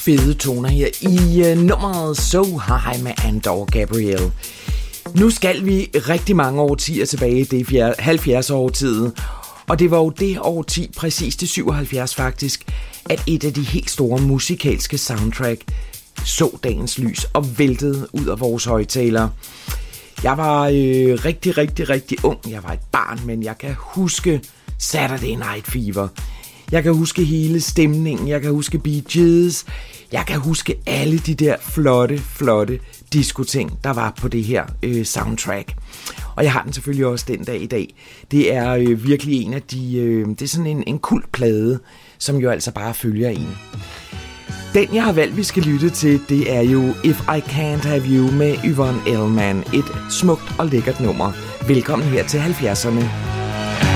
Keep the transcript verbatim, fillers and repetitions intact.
fede toner her i uh, nummeret So High med Andor Gabriel. Nu skal vi rigtig mange årtier tilbage, det er halvfjerds-årtiet, og det var jo det årti, præcis til syvoghalvfjerds faktisk, at et af de helt store musikalske soundtrack så dagens lys og væltede ud af vores højtalere. Jeg var øh, rigtig, rigtig, rigtig ung. Jeg var et barn, men jeg kan huske Saturday Night Fever. Jeg kan huske hele stemningen. Jeg kan huske Bee Gees. Jeg kan huske alle de der flotte, flotte disco-ting, der var på det her øh, soundtrack. Og jeg har den selvfølgelig også den dag i dag. Det er øh, virkelig en af de... Øh, det er sådan en, en kult plade, som jo altså bare følger en. Den, jeg har valgt, vi skal lytte til, det er jo If I Can't Have You med Yvonne Elliman. Et smukt og lækkert nummer. Velkommen her til halvfjerdserne.